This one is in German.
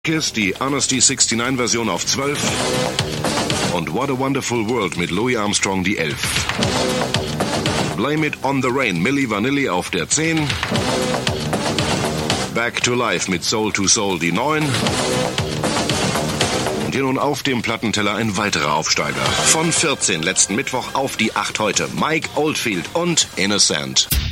Kiss, die Honesty 69 Version auf 12 und What a Wonderful World mit Louis Armstrong die 11. Blame It on the Rain, Milli Vanilli auf der 10. Back to Life mit Soul to Soul die 9. Und hier nun auf dem Plattenteller ein weiterer Aufsteiger. Von 14 letzten Mittwoch auf die 8 heute. Mike Oldfield und Innocent.